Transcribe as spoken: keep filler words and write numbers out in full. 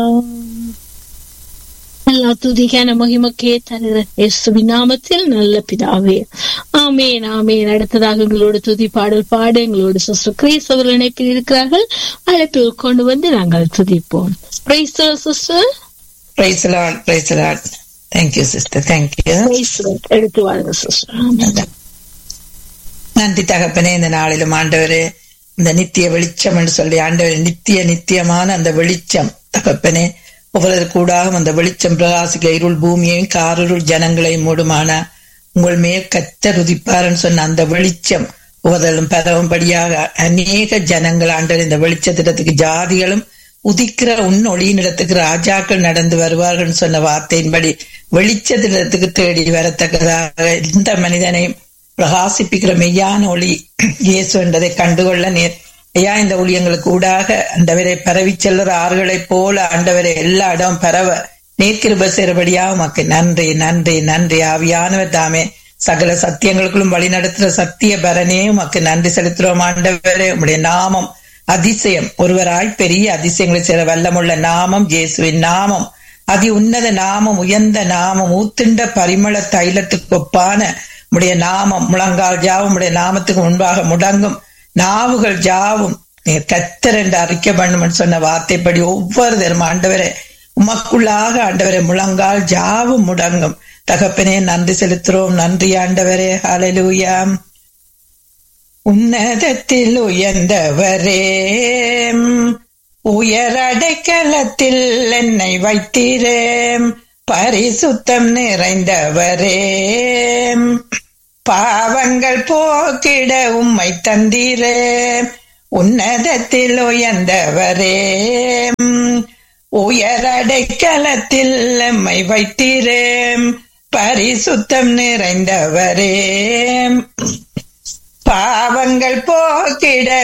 எல்லா துதிக்கான மகிமக்கே தருகிற இயேசுவின் நாமத்தில் நல்ல பிதாவே, ஆமேன் ஆமேன். அடுத்ததாக எங்களோடு துதி பாடல் பாட எங்களோடு சிஸ்டர் கிரேஸ் அவர்கள் இணைப்பில் இருக்கிறார்கள். அழைப்பில் கொண்டு வந்து நாங்கள் துதிப்போம். Praise the Lord sister. Praise the Lord, praise the Lord. Thank you sister, thank you. Praise the Lord. எடுத்து வாருங்க சிஸ்டர். நன்றி தகப்பனே, இந்த நாளிலும் ஆண்டவரே இந்த நித்திய வெளிச்சம் என்று சொல்லி ஆண்டவரே நித்திய நித்தியமான அந்த வெளிச்சம் தகப்பனே ஒவ்வொரு கூடாக அந்த வெளிச்சம் பிரகாசிக்க இருள் பூமியையும் காரிருள் ஜனங்களை மூடுமான உங்கள் மேல் கர்த்தர் உதிப்பார்ன்னு சொன்ன அந்த வெளிச்சம் ஒவ்வொருளும் பரவும்படியாக அநேக ஜனங்கள் ஆண்டவர் இந்த வெளிச்சத்திடத்துக்கு ஜாதிகளும் உதிக்கிற உன் ஒளியினிடத்துக்கு ராஜாக்கள் நடந்து வருவார்கள் சொன்ன வார்த்தையின்படி வெளிச்சத்திடத்துக்கு தேடி வரத்தக்கதாக இந்த மனிதனையும் பிரகாசிப்பிக்கிற மெய்யான ஒளி இயேசு என்பதை கண்டுகொள்ள நேர் ஐயா இந்த ஊழியங்களுக்கு ஊடாக ஆண்டவரை பரவி செல்லுற ஆறுகளைப் போல ஆண்டவரை எல்லா இடம் பரவ நேர்கிருபை சேரும்படியா உமக்கு நன்றி நன்றி நன்றி. ஆவியானவர் தாமே சகல சத்தியங்களுக்குள்ளும் வழி நடத்துற சத்திய பரனே உமக்கு நன்றி செலுத்துறோம் ஆண்டவரே. உம்முடைய நாமம் அதிசயம், ஒருவராய் பெரிய அதிசயங்களை சேர வல்லமுள்ள நாமம் இயேசுவின் நாமம். அதி உன்னத நாமம், உயர்ந்த நாமம், ஊத்துண்ட பரிமள தைலத்துக்கு ஒப்பான உம்முடைய நாமம். முழங்கால் ஜாவும் உம்முடைய நாமத்துக்கு முன்பாக முடங்கும், நாவுகள் ஜாவும் நீர் கர்த்தர் என்று அறிக்கை பண்ணும் சொன்ன வார்த்தைப்படி ஒவ்வொரு தரும் ஆண்டவரே உமக்குள்ளாக ஆண்டவரே முழங்கால் ஜாவும் முடங்கும். தகப்பனே நன்றி செலுத்துறோம். நன்றி ஆண்டவரே. ஹல்லேலூயா. உன்னதத்தில் உயர்ந்தவரே, உயர் அடைக்கலத்தில் என்னை வைத்தீரே, பரிசுத்தம் நிறைந்தவரே, பாவங்கள் போக்கிட உம்மை தந்தீரே, உன்னதத்தில் உயர்ந்தவரே, உயர் அடைக்கலத்தில் எம்மை வைத்தீரே, பரிசுத்தம் நிறைந்தவரே, பாவங்கள் போக்கிட